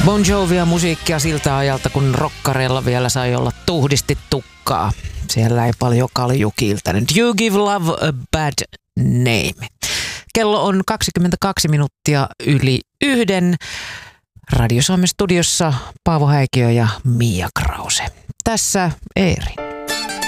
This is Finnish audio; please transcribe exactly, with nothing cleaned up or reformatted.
Bon Jovia musiikkia siltä ajalta, kun rokkareilla vielä sai olla tuhdisti tukkaa. Siellä ei paljon kalju kiiltänyt. You give love a bad name. Kello on kaksikymmentäkaksi minuuttia yli yhden. Radio Suomen studiossa Paavo Häikiö ja Mia Krause. Tässä Eeri.